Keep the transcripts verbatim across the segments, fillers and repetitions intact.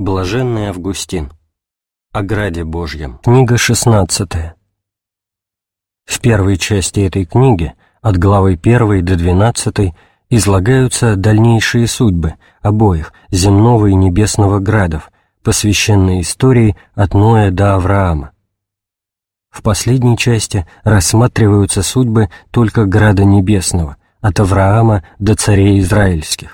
Блаженный Августин. О граде Божьем. Книга шестнадцатая. В первой части этой книги, от главы первой до двенадцатой, излагаются дальнейшие судьбы обоих, земного и небесного градов, посвященные истории от Ноя до Авраама. В последней части рассматриваются судьбы только града небесного, от Авраама до царей израильских.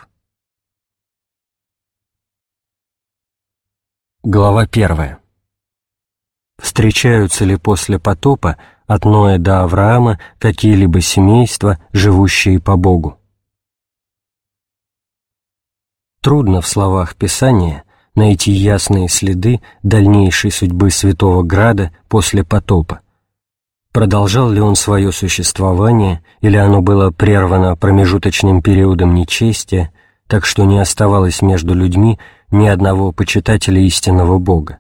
Глава первая. Встречаются ли после потопа от Ноя до Авраама какие-либо семейства, живущие по Богу? Трудно в словах Писания найти ясные следы дальнейшей судьбы Святого Града после потопа. Продолжал ли он свое существование, или оно было прервано промежуточным периодом нечестия, так что не оставалось между людьми ни одного почитателя истинного Бога?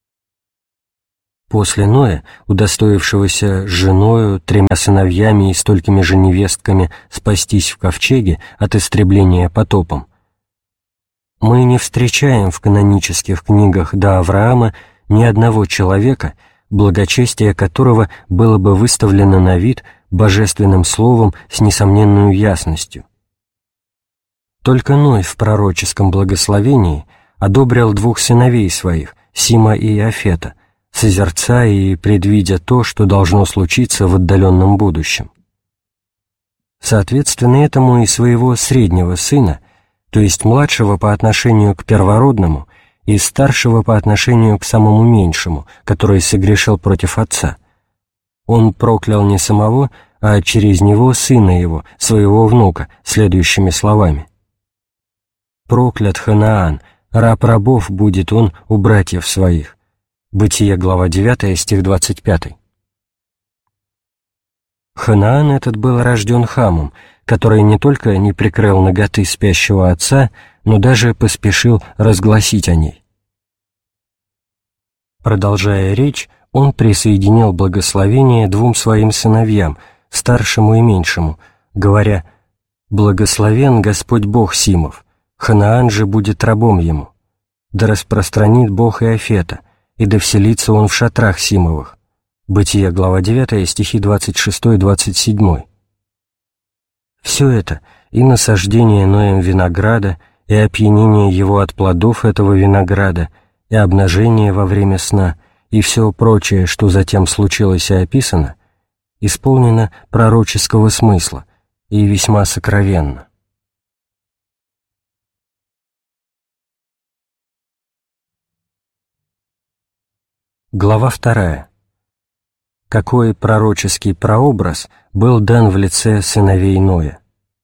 После Ноя, удостоившегося с женою, тремя сыновьями и столькими же невестками спастись в ковчеге от истребления потопом, мы не встречаем в канонических книгах до Авраама ни одного человека, благочестие которого было бы выставлено на вид божественным словом с несомненную ясностью. Только Ной в пророческом благословении одобрил двух сыновей своих, Сима и Иафета, созерцая и предвидя то, что должно случиться в отдаленном будущем. Соответственно этому и своего среднего сына, то есть младшего по отношению к первородному и старшего по отношению к самому меньшему, который согрешил против отца, он проклял не самого, а через него сына его, своего внука, следующими словами: «Проклят Ханаан, раб рабов будет он у братьев своих». Бытие, глава девятая, стих двадцать пятый. Ханаан этот был рожден Хамом, который не только не прикрыл наготы спящего отца, но даже поспешил разгласить о ней. Продолжая речь, он присоединил благословение двум своим сыновьям, старшему и меньшему, говоря: «Благословен Господь Бог Симов, Ханаан же будет рабом ему. Да распространит Бог Иафета, и да вселится он в шатрах Симовых». Бытие, глава девятая, стихи двадцать шестой и двадцать седьмой. Все это, и насаждение Ноем винограда, и опьянение его от плодов этого винограда, и обнажение во время сна, и все прочее, что затем случилось и описано, исполнено пророческого смысла и весьма сокровенно. Глава вторая. Какой пророческий прообраз был дан в лице сыновей Ноя?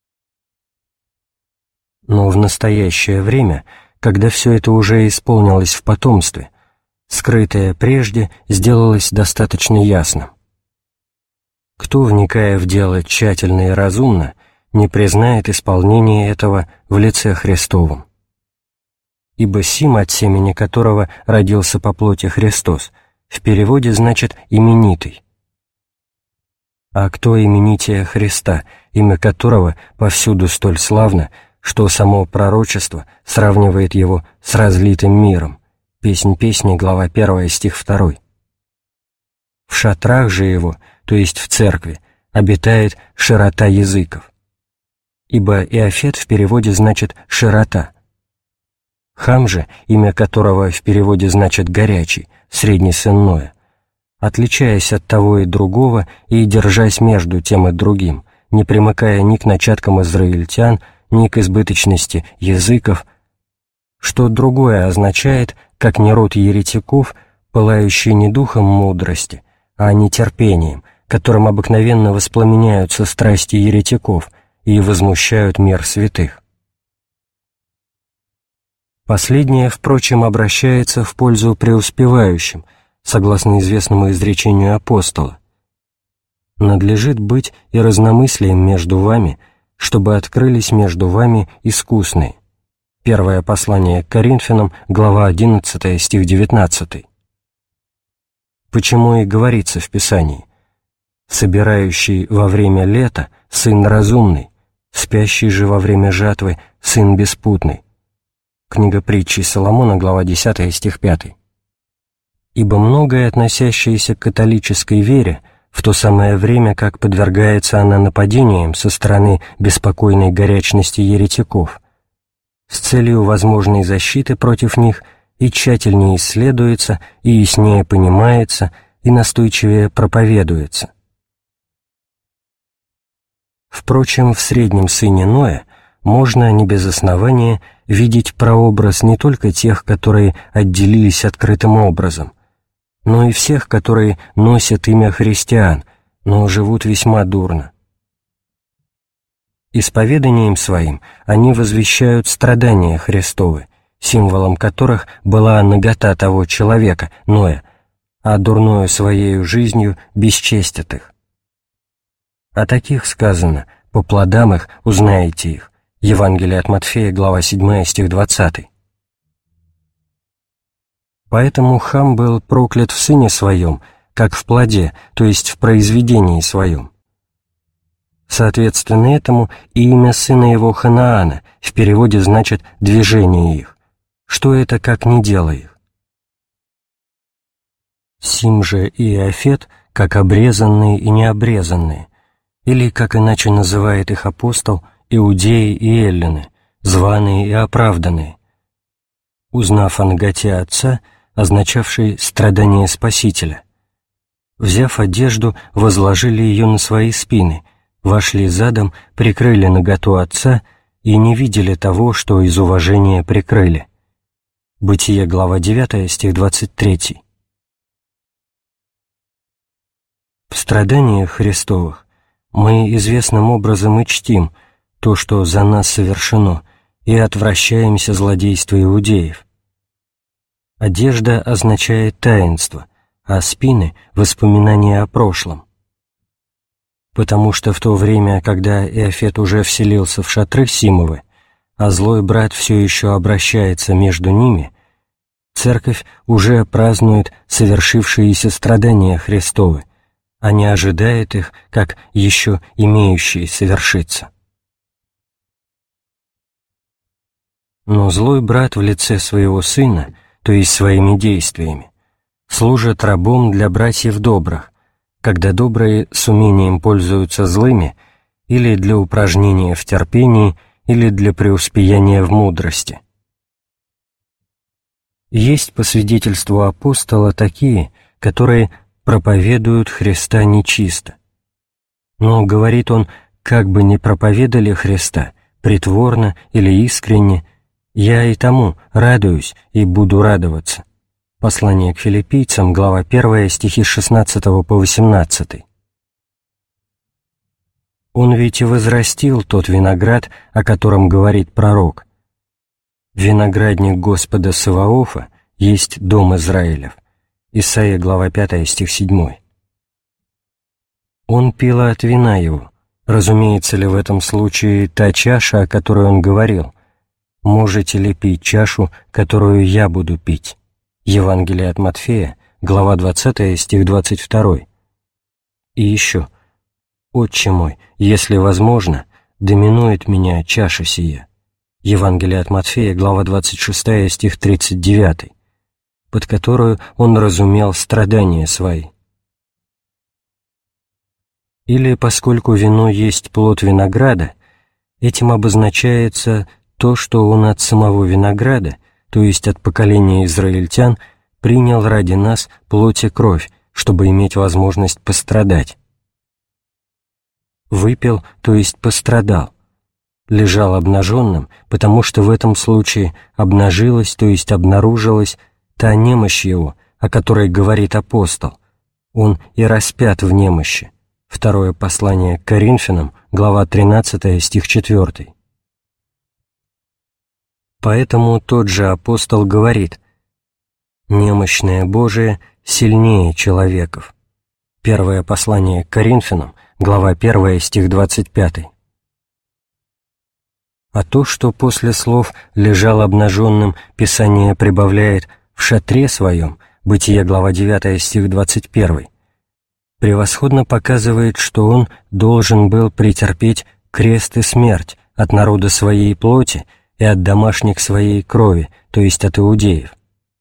Но в настоящее время, когда все это уже исполнилось в потомстве, скрытое прежде сделалось достаточно ясным. Кто, вникая в дело тщательно и разумно, не признает исполнение этого в лице Христовом? Ибо Сим, от семени которого родился по плоти Христос, в переводе значит «именитый». А кто именитее Христа, имя которого повсюду столь славно, что само пророчество сравнивает его с разлитым миром? Песнь песни, глава первая, стих второй. В шатрах же его, то есть в церкви, обитает широта языков. Ибо Иафет в переводе значит «широта». Хам же, имя которого в переводе значит «горячий», средний сын Ноя, отличаясь от того и другого и держась между тем и другим, не примыкая ни к начаткам израильтян, ни к избыточности языков, что другое означает, как не род еретиков, пылающий не духом мудрости, а нетерпением, которым обыкновенно воспламеняются страсти еретиков и возмущают мир святых. Последнее, впрочем, обращается в пользу преуспевающим, согласно известному изречению апостола: «Надлежит быть и разномыслием между вами, чтобы открылись между вами искусные». Первое послание к Коринфянам, глава одиннадцатая, стих девятнадцатый. Почему и говорится в Писании: «Собирающий во время лета сын разумный, спящий же во время жатвы сын беспутный». Книга притчи Соломона, глава десятая, стих пятый. «Ибо многое, относящееся к католической вере, в то самое время, как подвергается она нападениям со стороны беспокойной горячности еретиков, с целью возможной защиты против них и тщательнее исследуется, и яснее понимается, и настойчивее проповедуется». Впрочем, в среднем сыне Ноя можно не без основания видеть прообраз не только тех, которые отделились открытым образом, но и всех, которые носят имя христиан, но живут весьма дурно. Исповеданием своим они возвещают страдания Христовы, символом которых была нагота того человека, Ноя, а дурною своею жизнью бесчестят их. О таких сказано: «По плодам их узнаете их». Евангелие от Матфея, глава седьмая, стих двадцатый. Поэтому Хам был проклят в сыне своем, как в плоде, то есть в произведении своем. Соответственно этому и имя сына его Ханаана в переводе значит «движение их». Что это, как не дело их? Сим же и Иофет, как обрезанные и необрезанные, или, как иначе называет их апостол, иудеи и эллины, званые и оправданные, узнав о наготе Отца, означавшей страдание Спасителя, взяв одежду, возложили ее на свои спины, вошли задом, прикрыли наготу Отца и не видели того, что из уважения прикрыли. Бытие, глава девятая, стих двадцать третий. В страданиях Христовых мы известным образом и чтим то, что за нас совершено, и отвращаемся злодейства иудеев. Одежда означает таинство, а спины — воспоминания о прошлом. Потому что в то время, когда Иофет уже вселился в шатры Симовы, а злой брат все еще обращается между ними, Церковь уже празднует совершившиеся страдания Христовы, а не ожидает их, как еще имеющие совершиться. Но злой брат в лице своего сына, то есть своими действиями, служит рабом для братьев добрых, когда добрые с умением пользуются злыми, или для упражнения в терпении, или для преуспеяния в мудрости. Есть, по свидетельству апостола, такие, которые проповедуют Христа нечисто. Но, говорит он, как бы ни проповедали Христа, притворно или искренне, я и тому радуюсь и буду радоваться. Послание к филиппийцам, глава первая, стихи с шестнадцатого по восемнадцатый. Он ведь и возрастил тот виноград, о котором говорит пророк. Виноградник Господа Саваофа есть дом Израилев. Исайя, глава пятая, стих седьмой. Он пил от вина его. Разумеется ли в этом случае та чаша, о которой он говорил? Можете ли пить чашу, которую я буду пить? Евангелие от Матфея, глава двадцатая, стих двадцать второй. И еще: «Отче мой, если возможно, доминует меня чаша сия». Евангелие от Матфея, глава двадцать шестая, стих тридцать девятый, под которую он разумел страдания свои. Или, поскольку вино есть плод винограда, этим обозначается то, что он от самого винограда, то есть от поколения израильтян, принял ради нас плоть и кровь, чтобы иметь возможность пострадать. Выпил, то есть пострадал. Лежал обнаженным, потому что в этом случае обнажилась, то есть обнаружилась, та немощь его, о которой говорит апостол. Он и распят в немощи. Второе послание к Коринфянам, глава тринадцатая, стих четвёртый. Поэтому тот же апостол говорит: «Немощное Божие сильнее человеков». Первое послание к Коринфянам, глава первая, стих двадцать пятый. А то, что после слов «лежал обнаженным» Писание прибавляет «в шатре своем», Бытие, глава девятая, стих двадцать первый, превосходно показывает, что он должен был претерпеть крест и смерть от народа своей плоти и от домашних своей крови, то есть от иудеев.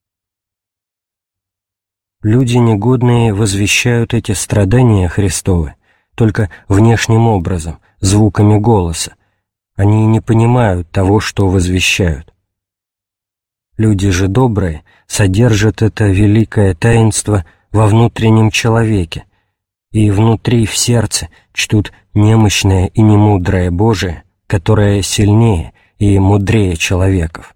Люди негодные возвещают эти страдания Христовы только внешним образом, звуками голоса. Они не понимают того, что возвещают. Люди же добрые содержат это великое таинство во внутреннем человеке, и внутри в сердце чтут немощное и немудрое Божие, которое сильнее и мудрее человеков.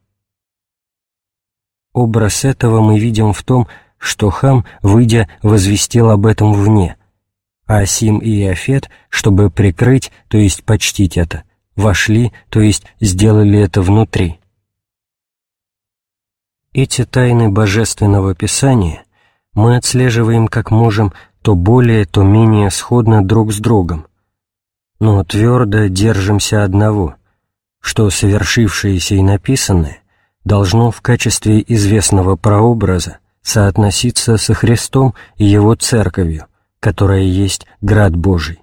Образ этого мы видим в том, что Хам, выйдя, возвестил об этом вне, а Сим и Иафет, чтобы прикрыть, то есть почтить это, вошли, то есть сделали это внутри. Эти тайны Божественного Писания мы отслеживаем как можем то более, то менее сходно друг с другом, но твердо держимся одного, что совершившееся и написанное должно в качестве известного прообраза соотноситься со Христом и Его Церковью, которая есть Град Божий.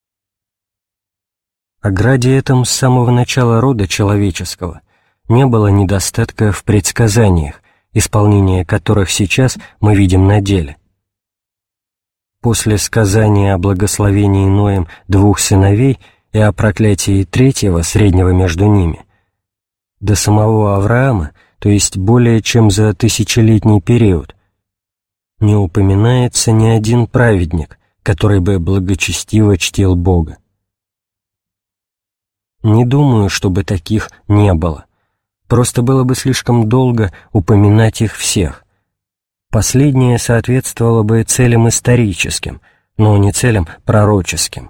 О граде этом с самого начала рода человеческого не было недостатка в предсказаниях, исполнение которых сейчас мы видим на деле. После сказания о благословении Ноем двух сыновей и о проклятии третьего, среднего между ними, до самого Авраама, то есть более чем за тысячелетний период, не упоминается ни один праведник, который бы благочестиво чтил Бога. Не думаю, чтобы таких не было. Просто было бы слишком долго упоминать их всех. Последнее соответствовало бы целям историческим, но не целям пророческим.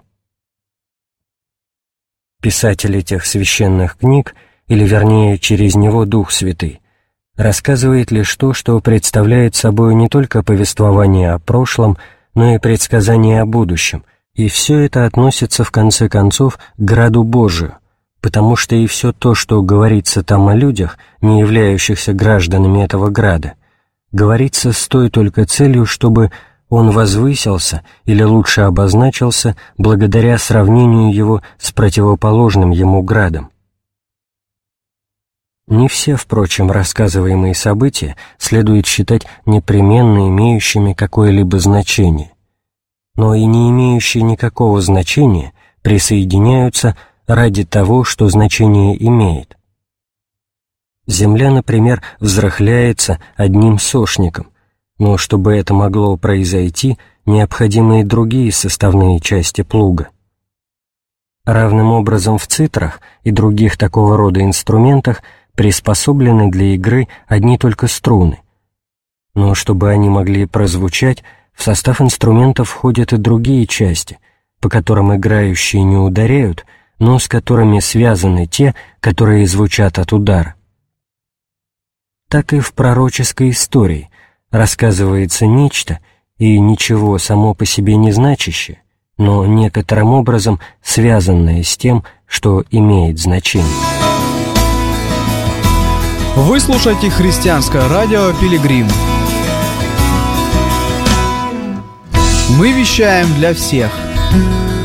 Писатель этих священных книг, или вернее через него Дух Святый, рассказывает лишь то, что представляет собой не только повествование о прошлом, но и предсказание о будущем, и все это относится в конце концов к Граду Божию, потому что и все то, что говорится там о людях, не являющихся гражданами этого Града, говорится с той только целью, чтобы он возвысился или лучше обозначился благодаря сравнению его с противоположным ему Градом. Не все, впрочем, рассказываемые события следует считать непременно имеющими какое-либо значение, но и не имеющие никакого значения присоединяются ради того, что значение имеет. Земля, например, взрыхляется одним сошником, но чтобы это могло произойти, необходимы и другие составные части плуга. Равным образом в цитрах и других такого рода инструментах приспособлены для игры одни только струны, но чтобы они могли прозвучать, в состав инструментов входят и другие части, по которым играющие не ударяют, но с которыми связаны те, которые звучат от удара. Так и в пророческой истории рассказывается нечто, и ничего само по себе не значащее, но некоторым образом связанное с тем, что имеет значение. Вы слушаете христианское радио «Пилигрим». Мы вещаем для всех.